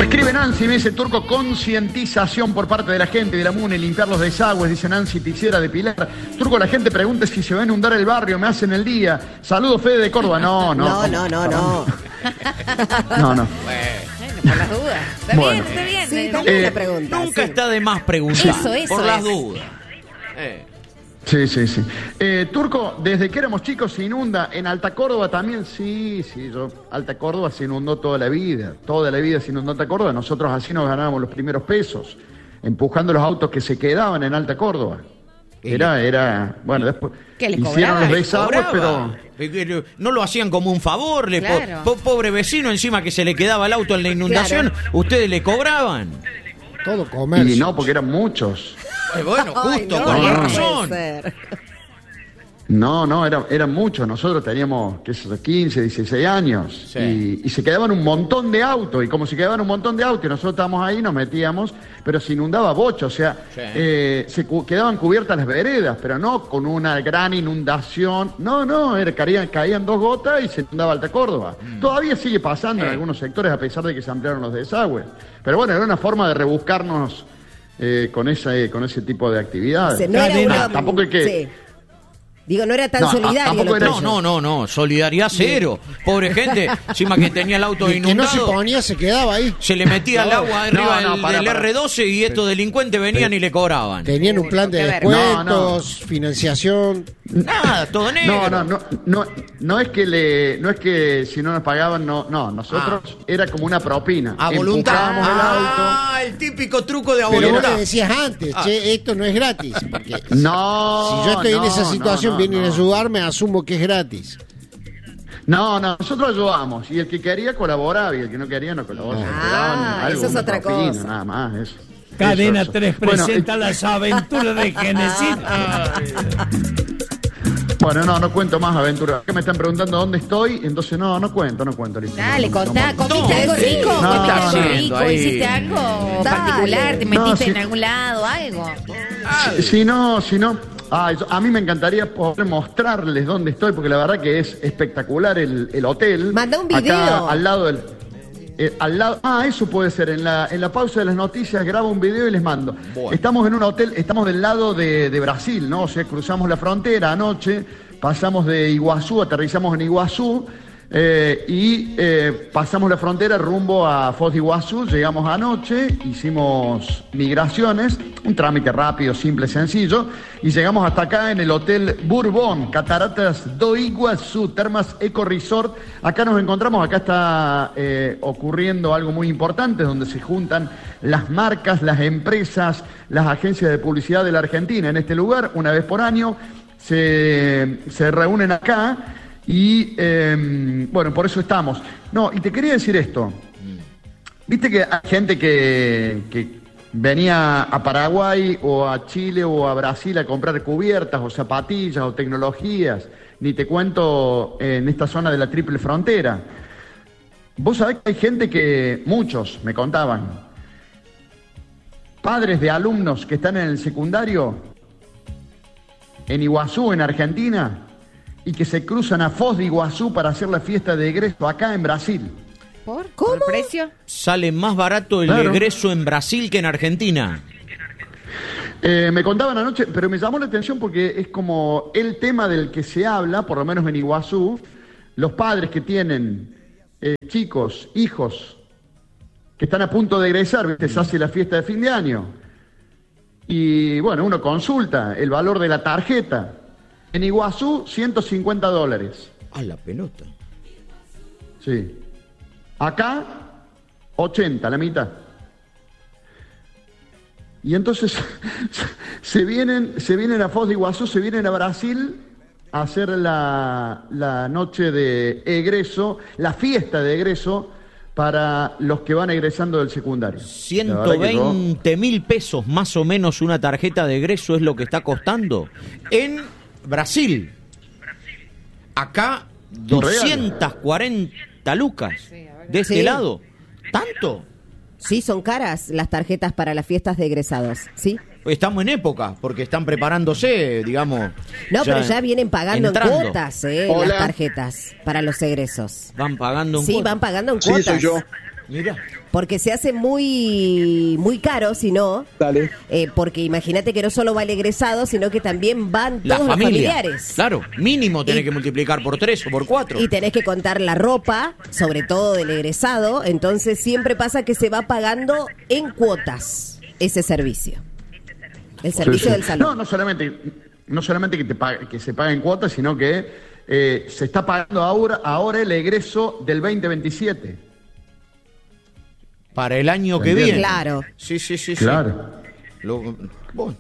Escribe Nancy, me dice Turco, concientización por parte de la gente de la MUNE, limpiar los desagües, dice Nancy Tixera de Pilar. Turco, la gente pregunta si se va a inundar el barrio, me hacen el día. Saludos, Fede de Córdoba. No. No. No. Bueno, por las dudas. Está bien. Sí, también la pregunta. Nunca está de más preguntar. Eso por las es. dudas. Sí. Turco, desde que éramos chicos se inunda. En Alta Córdoba también, sí. Alta Córdoba se inundó toda la vida se inundó Alta Córdoba. Nosotros así nos ganábamos los primeros pesos, empujando los autos que se quedaban en Alta Córdoba. Bueno, después ¿Qué les hicieron cobraban? los desagües, pero... No lo hacían como un favor, Claro. pobre vecino, encima que se le quedaba el auto en la inundación, Claro. ustedes le cobraban. Todo comercio. Y no, porque eran muchos. Bueno, justo, Ay, con no más puede razón. ser. No, eran muchos. Nosotros teníamos, 15, 16 años. Sí. Y se quedaban un montón de autos. Y como se quedaban un montón de autos y nosotros estábamos ahí, nos metíamos, pero se inundaba bocho. O sea, quedaban cubiertas las veredas, pero no con una gran inundación. No, caían 2 gotas y se inundaba Alta Córdoba. Todavía sigue pasando en algunos sectores, a pesar de que se ampliaron los desagües. Pero bueno, era una forma de rebuscarnos con ese tipo de actividades. No era una... Tampoco hay que... Sí. Digo, no era tan No, solidario. tampoco lo era- tuyo. No, solidaridad cero. Pobre gente, encima que tenía el auto Y el que no se inundado, ponía se quedaba ahí. se le metía el agua arriba para. del R12 y estos delincuentes venían y le cobraban. Tenían un plan de qué descuentos, financiación. Nada, todo negro. No es que si no nos pagaban, nosotros era como una propina. A voluntad. Empujábamos el auto. El típico truco de a Pero vos voluntad. le decías antes, che, esto no es gratis. Porque No. si yo estoy en esa situación, vienen a no. ayudarme, asumo que es gratis. No, nosotros ayudamos. Y el que quería colaboraba y el que no quería no colaboraba. Eso es otra cosa. Nada más, eso. Cadena Eso. 3 Bueno, presenta las aventuras de Genesis. Bueno, no cuento más aventuras. Que me están preguntando dónde estoy, entonces no cuento. Listo. Dale, contá, No, ¿comiste algo rico? No, ¿Comiste algo haciendo rico? ahí. ¿Hiciste algo Dale. particular? ¿Te metiste No, sí. en algún lado? ¿Algo? Si no. A mí me encaría poder mostrarles dónde estoy, porque la verdad que es espectacular el hotel. Manda un video. Acá, al lado del... eso puede ser. En la pausa de las noticias grabo un video y les mando. Bueno. Estamos en un hotel, estamos del lado de Brasil, ¿no? O sea, cruzamos la frontera anoche, pasamos de Iguazú, aterrizamos en Iguazú y pasamos la frontera rumbo a Foz de Iguazú. Llegamos anoche, hicimos migraciones, un trámite rápido, simple, sencillo, y llegamos hasta acá en el Hotel Bourbon, Cataratas do Iguazú, Termas Eco Resort. Acá nos encontramos, acá está ocurriendo algo muy importante, donde se juntan las marcas, las empresas, las agencias de publicidad de la Argentina. En este lugar, una vez por año, se reúnen acá y, bueno, por eso estamos. No, y te quería decir esto. Viste que hay gente que venía a Paraguay o a Chile o a Brasil a comprar cubiertas o zapatillas o tecnologías, ni te cuento en esta zona de la triple frontera. Vos sabés que hay gente que, muchos me contaban, padres de alumnos que están en el secundario, en Iguazú, en Argentina, y que se cruzan a Foz de Iguazú para hacer la fiesta de egreso acá en Brasil. ¿Por? ¿Cómo? ¿Por el precio? Sale más barato el Claro. egreso en Brasil que en Argentina. Me contaban anoche, pero me llamó la atención porque es como el tema del que se habla, por lo menos en Iguazú, los padres que tienen chicos, hijos, que están a punto de egresar, ¿viste? Se hace la fiesta de fin de año. Y bueno, uno consulta el valor de la tarjeta. En Iguazú, $150. A la pelota. Sí. Acá, 80, la mitad. Y entonces se vienen a Foz de Iguazú, se vienen a Brasil a hacer la noche de egreso, la fiesta de egreso para los que van egresando del secundario. 120.000 pesos más o menos una tarjeta de egreso es lo que está costando en Brasil. Acá 240 lucas. De este Sí. lado. ¿Tanto? Sí, son caras las tarjetas para las fiestas de egresados, ¿sí? Estamos en época, porque están preparándose, digamos. No, pero ya vienen pagando entrando. en cuotas, Hola. las tarjetas para los egresos. Van pagando en Sí, cuotas. van pagando en Sí, cuotas. soy yo. Mirá. Porque se hace muy caro, si no. Dale. Porque imagínate que no solo va el egresado, sino que también van La todos los familia. familiares. Claro, mínimo tenés Y- que multiplicar por 3 o por 4. Y tenés que contar la ropa, sobre todo del egresado. Entonces siempre pasa que se va pagando en cuotas ese servicio. El servicio del salón. No solamente que se pague en cuotas, sino que se está pagando ahora el egreso del 2027. Para el año que Entiendo. viene. Claro. Sí. Claro. Bueno.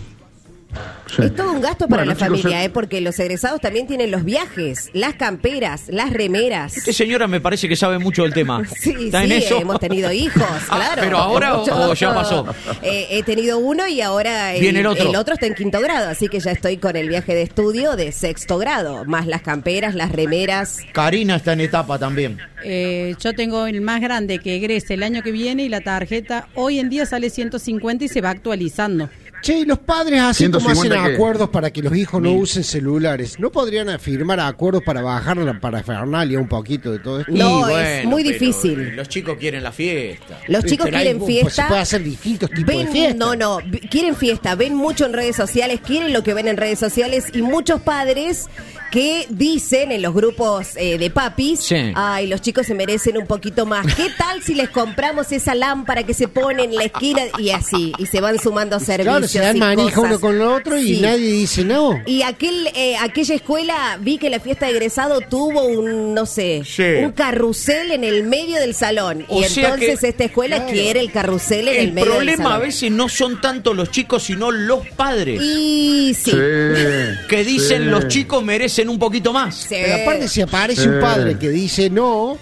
Sí. Es todo un gasto para Bueno, la chicos, familia, porque los egresados también tienen los viajes, las camperas, las remeras. Esta señora me parece que sabe mucho del tema. Sí, ¿Está en eso? hemos tenido hijos, claro. ¿Pero ahora o ya pasó? He tenido uno y ahora Viene el otro. el otro está en 5º grado, así que ya estoy con el viaje de estudio de 6º grado, más las camperas, las remeras. Karina está en etapa también. Yo tengo el más grande que egrese el año que viene y la tarjeta hoy en día sale 150 y se va actualizando. Che, y los padres, así como hacen 150 ¿qué? acuerdos para que los hijos no usen celulares, ¿no podrían firmar acuerdos para bajar la parafernalia un poquito de todo esto? No, Y es muy pero difícil. Los chicos quieren la fiesta. Los chicos Pero hay- quieren pues, fiesta. se puede hacer distintos tipos de Ven, fiestas. quieren fiesta, ven mucho en redes sociales, quieren lo que ven en redes sociales y muchos padres que dicen en los grupos de papis, Sí. ay, los chicos se merecen un poquito más. ¿Qué tal si les compramos esa lámpara que se pone en la esquina? Y así, y se van sumando servicios. Claro, se dan y manija cosas. uno con el otro y Sí. nadie dice no. Y aquella escuela, vi que la fiesta de egresado tuvo un, no sé, Sí. un carrusel en el medio del salón. O Y sea entonces que- esta escuela quiere el carrusel en el El medio del problema salón. a veces no son tanto los chicos, sino los padres. Y sí. Que dicen Sí. los chicos merecen un poquito más. Sí. Pero aparte si aparece Sí. un padre que dice no,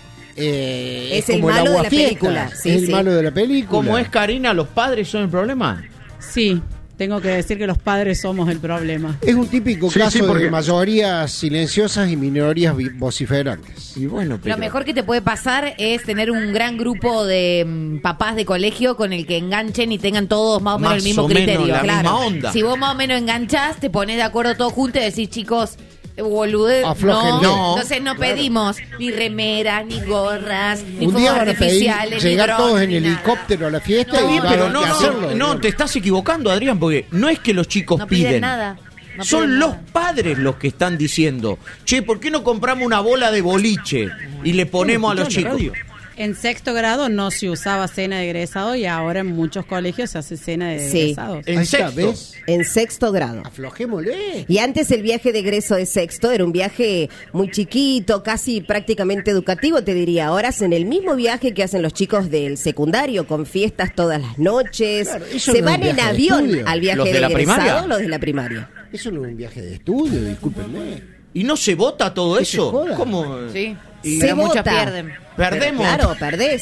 Es como el malo de la aguafiestas, película. Sí, es el sí. malo de la película. ¿Cómo es, Karina? ¿Los padres son el problema? Sí, tengo que decir que los padres somos el problema. Es un típico Sí, caso sí, porque- de mayorías silenciosas y minorías vociferantes. Y bueno, pero... Lo mejor que te puede pasar es tener un gran grupo de papás de colegio con el que enganchen y tengan todos más o menos Más el mismo o menos criterio. la Claro. misma onda. Si vos más o menos enganchás, te pones de acuerdo todos juntos y decís, chicos, bolude, Aflójenle. no. Entonces no pedimos ni remeras, ni gorras, ni Un fuegos día van a pedir artificiales, ni llegar drones, todos en ni nada. helicóptero a la fiesta Está y bien, van pero a no, hacerlo. no, te estás equivocando, Adrián, porque no es que los chicos No piden piden nada. No Son piden los nada. padres los que están diciendo, che, ¿por qué no compramos una bola de boliche y le ponemos a los chicos? En 6º grado no se usaba cena de egresado y ahora en muchos colegios se hace cena de Sí. egresados. En Ahí está, sexto. ¿ves? En 6º grado. Aflojémosle. Y antes el viaje de egreso de 6º era un viaje muy chiquito, casi prácticamente educativo, te diría. Ahora hacen el mismo viaje que hacen los chicos del secundario, con fiestas todas las noches. Claro, eso Se no es van un en viaje de avión estudio. al viaje ¿Los de la egresado, primaria? los de la primaria. Eso no es un viaje de estudio, discúlpenme. ¿Y no se vota todo Que se eso? joda. ¿Cómo? Sí, Y- pero Se muchos vota. pierden. Perdemos. Claro, perdés.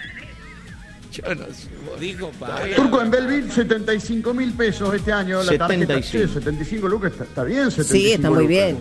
Yo no sé, digo, Turco en Belleville, 75.000 pesos este año. La tarjeta, 75. sí, 75 lucas, está bien. 75 Sí, está muy lucas. bien.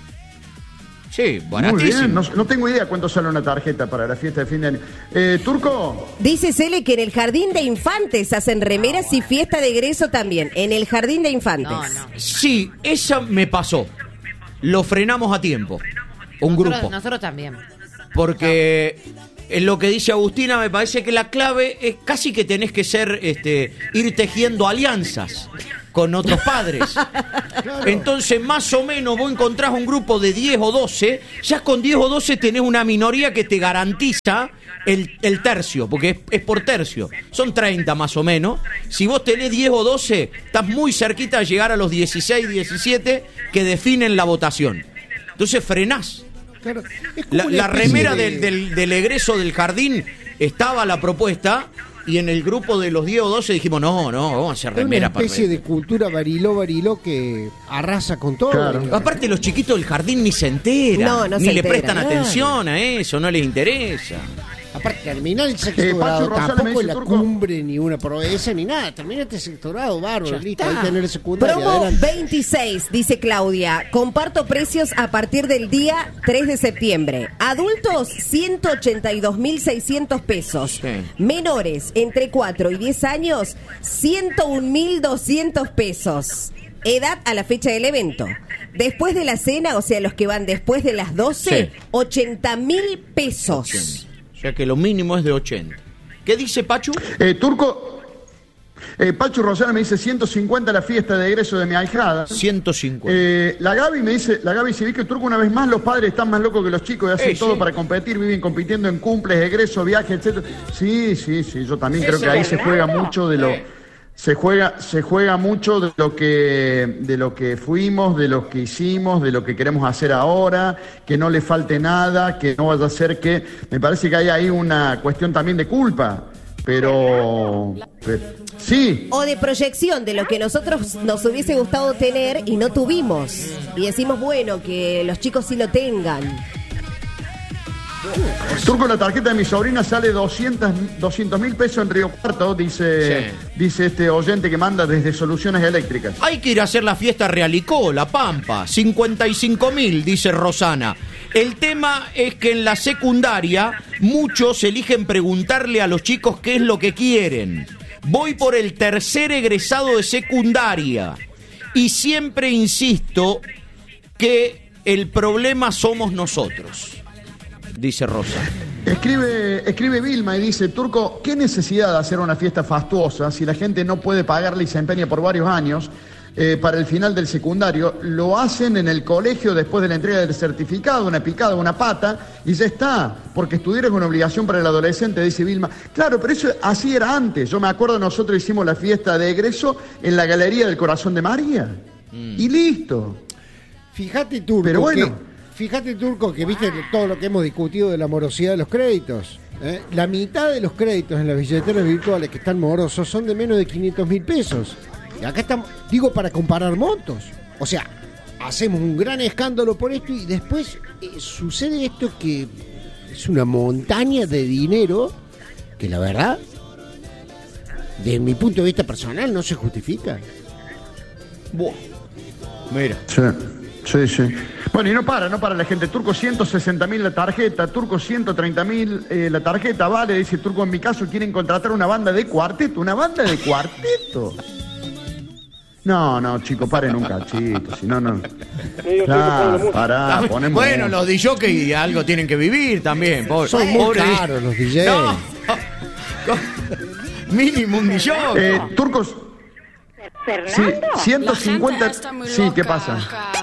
Sí, Muy baratísimo. bien, no tengo idea cuánto sale una tarjeta para la fiesta de fin de año. Turco, Dice Cele que en el jardín de infantes hacen remeras y fiesta de egreso también. En el jardín de infantes. No, no. Sí, esa me pasó. Lo frenamos a tiempo. Un grupo. Nosotros también. Porque en lo que dice Agustina me parece que la clave es casi que tenés que ser ir tejiendo alianzas con otros padres. Entonces, más o menos, vos encontrás un grupo de 10 o 12, ya con 10 o 12 tenés una minoría que te garantiza el tercio, porque es por tercio. Son 30 más o menos. Si vos tenés 10 o 12, estás muy cerquita de llegar a los 16, 17 que definen la votación. Entonces frenás. Claro, es como La una especie remera de- del egreso del jardín estaba la propuesta y en el grupo de los 10 o 12 dijimos, no, vamos a hacer es una remera para especie de cultura bariló que arrasa con todo. Claro. Aparte los chiquitos del jardín ni se enteran, No ni se le enteran. prestan Claro. atención a eso, no les interesa. Aparte, terminar el sexto Pacho grado Rosales me tampoco dice, es la Turco. cumbre ni una proeza ni nada. Terminaste el sexto grado, bárbaro, listo. Ahí tenés el secundario. Promo adelante. 26, dice Claudia. Comparto precios a partir del día 3 de septiembre. Adultos, 182.600 pesos. Sí. Menores, entre 4 y 10 años, 101.200 pesos. Edad a la fecha del evento. Después de la cena, o sea, los que van después de las 12, Sí. 80.000 pesos. Sí. sea que lo mínimo es de 80. ¿Qué dice Pachu? Turco, Pachu Rosana me dice 150 la fiesta de egreso de mi ahijada. 150. La Gaby me dice, si vi que Turco una vez más los padres están más locos que los chicos y hacen todo sí. para competir, viven compitiendo en cumples, egresos, viajes, etcétera. Sí, yo también creo que ahí se juega mucho de lo... Se juega mucho de lo que fuimos, de lo que hicimos, de lo que queremos hacer ahora, que no le falte nada, que no vaya a ser que... Me parece que hay ahí una cuestión también de culpa, pero sí. O de proyección de lo que nosotros nos hubiese gustado tener y no tuvimos. Y decimos, bueno, que los chicos sí lo tengan. Turco, la tarjeta de mi sobrina sale 200.000 pesos en Río Cuarto, dice este oyente que manda desde Soluciones Eléctricas. Hay que ir a hacer la fiesta Realicó, La Pampa, 55.000, dice Rosana. El tema es que en la secundaria muchos eligen preguntarle a los chicos qué es lo que quieren. Voy por el tercer egresado de secundaria y siempre insisto que el problema somos nosotros. Dice Rosa. Escribe Vilma y dice, Turco, ¿qué necesidad de hacer una fiesta fastuosa si la gente no puede pagarle y se empeña por varios años para el final del secundario? Lo hacen en el colegio después de la entrega del certificado, una picada, una pata, y ya está, porque estudiar es una obligación para el adolescente, dice Vilma. Claro, pero eso así era antes. Yo me acuerdo, nosotros hicimos la fiesta de egreso en la Galería del Corazón de María. Y listo. Fíjate, Turco, pero bueno. Fíjate, Turco, que viste todo lo que hemos discutido de la morosidad de los créditos. La mitad de los créditos en las billeteras virtuales que están morosos son de menos de 500.000 pesos. Y acá estamos, digo, para comparar montos. O sea, hacemos un gran escándalo por esto y después sucede esto que es una montaña de dinero que la verdad, desde mi punto de vista personal, no se justifica. Buah. Mira. Sí. Bueno, y no para la gente. Turco, 160.000 la tarjeta. Turco, 130.000 la tarjeta. Vale, dice Turco, en mi caso quieren contratar una banda de cuarteto. ¿Una banda de cuarteto? No, chicos, paren un cachito. Si no. Pará, ponemos... Bueno, los DJs algo tienen que vivir también. Son muy caros los DJs. No. Mínimo un DJ. Turcos... ¿Fernando? Sí, 150... Sí, ¿qué pasa?